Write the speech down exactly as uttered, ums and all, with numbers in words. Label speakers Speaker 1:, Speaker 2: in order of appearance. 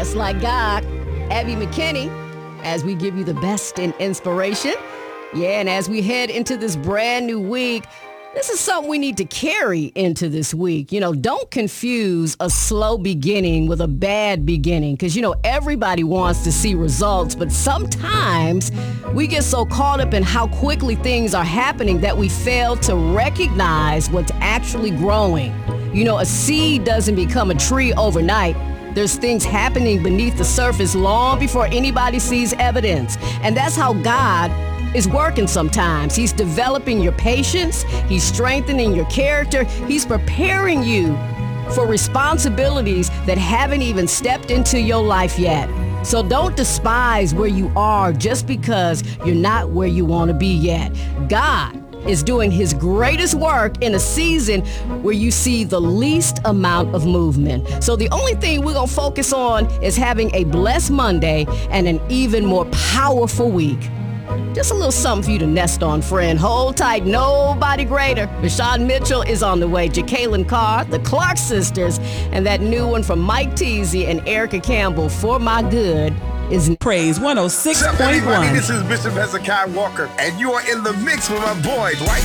Speaker 1: Just like God, Abby McKinney, as we give you the best in inspiration. Yeah, and as we head into this brand new week, this is something we need to carry into this week. You know, don't confuse a slow beginning with a bad beginning because, you know, everybody wants to see results, but sometimes we get so caught up in how quickly things are happening that we fail to recognize what's actually growing. You know, a seed doesn't become a tree overnight. There's things happening beneath the surface long before anybody sees evidence. And that's how God is working sometimes. He's developing your patience. He's strengthening your character. He's preparing you for responsibilities that haven't even stepped into your life yet. So don't despise where you are just because you're not where you want to be yet. God is doing his greatest work in a season where you see the least amount of movement. So the only thing we're going to focus on is having a blessed Monday and an even more powerful week. Just a little something for you to nest on, friend. Hold tight. Nobody greater. Rashawn Mitchell is on the way. Jacqueline Carr, the Clark sisters, and that new one from Mike Teasy and Erica Campbell, For My Good, is
Speaker 2: Praise one oh six point one.
Speaker 3: What's up, everybody? This is Bishop Hezekiah Walker, and you are in the mix with my boy, Dwight